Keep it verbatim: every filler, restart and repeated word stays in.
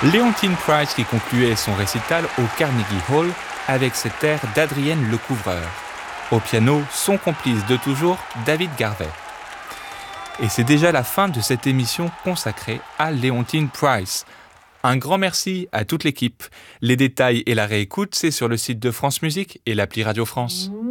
Léontine Price qui concluait son récital au Carnegie Hall avec cet air d'Adrienne Lecouvreur. Au piano, son complice de toujours, David Garvey. Et c'est déjà la fin de cette émission consacrée à Léontine Price. Un grand merci à toute l'équipe. Les détails et la réécoute, c'est sur le site de France Musique et l'appli Radio France.